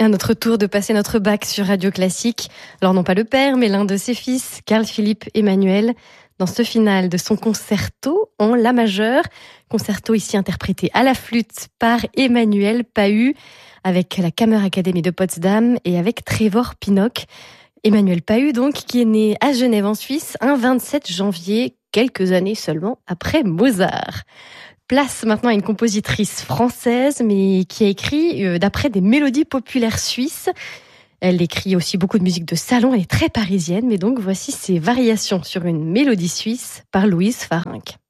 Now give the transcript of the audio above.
À notre tour de passer notre bac sur Radio Classique. Alors non pas le père, mais l'un de ses fils, Carl-Philippe Emmanuel, dans ce final de son concerto en la majeure. Concerto ici interprété à la flûte par Emmanuel Pahud, avec la Kammerakademie de Potsdam et avec Trevor Pinnock. Emmanuel Pahud donc, qui est né à Genève en Suisse un 27 janvier, quelques années seulement après Mozart. Place maintenant à une compositrice française, mais qui a écrit d'après des mélodies populaires suisses. Elle écrit aussi beaucoup de musique de salon, elle est très parisienne, mais donc voici ses variations sur une mélodie suisse par Louise Farinck.